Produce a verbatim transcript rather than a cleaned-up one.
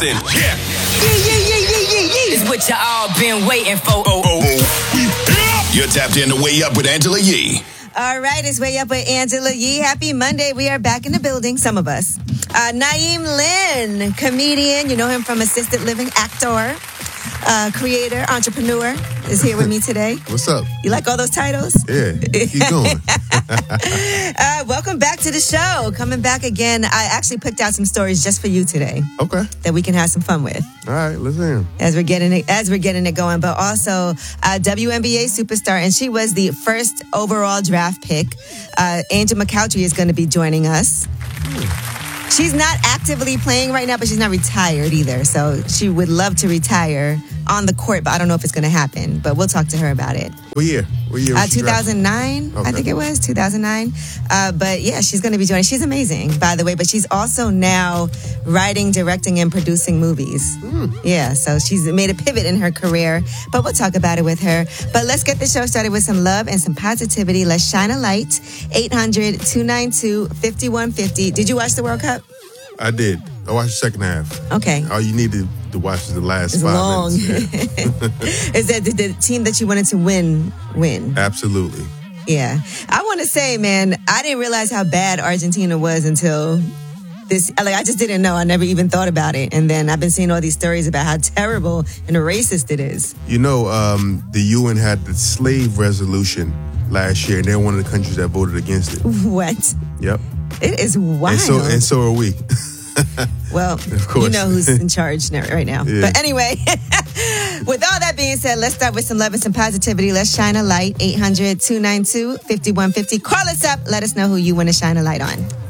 Yeah. Yeah, yeah, yeah, yeah, yeah, yeah. It's what you all been waiting for. Oh, oh, oh. You're tapped in to Way Up with Angela Yee. All right, it's Way Up with Angela Yee. Happy Monday. We are back in the building, some of us. Uh, Naeem Lynn, comedian. You know him from Assisted Living, actor, uh, creator, entrepreneur, is here with me today. What's up? You like all those titles? Yeah, keep going. uh, welcome back to the show. Coming back again. I actually picked out some stories just for you today. Okay. That we can have some fun with. All right, let's hear them. As we're getting it, as we're getting it going, but also uh, W N B A superstar, and she was the first overall draft pick. Uh, Angel McCoughtry is going to be joining us. She's not actively playing right now, but she's not retired either. So she would love to retire on the court, but I don't know if it's going to happen. But we'll talk to her about it. What year? What year was uh, she two thousand nine, okay. I think it was, two thousand nine. Uh, but yeah, she's going to be joining. She's amazing, by the way. But she's also now writing, directing, and producing movies. Mm. Yeah, so she's made a pivot in her career. But we'll talk about it with her. But let's get the show started with some love and some positivity. Let's shine a light. eight hundred, two nine two, five one five zero. Did you watch the World Cup? I did. I watched the second half. Okay. All you needed to watch is the last it's five long. minutes. Yeah. Is that the, the team that you wanted to win, win? Absolutely. Yeah. I want to say, man, I didn't realize how bad Argentina was until this. Like, I just didn't know. I never even thought about it. And then I've been seeing all these stories about how terrible and racist it is. You know, um, the U N had the slave resolution last year, and they're one of the countries that voted against it. What? Yep. It is wild. And so, and so are we. Well, of course. You know who's in charge now, right now. Yeah. But anyway, with all that being said, let's start with some love and some positivity. Let's shine a light. eight hundred, two nine two, five one five zero. Call us up. Let us know who you want to shine a light on.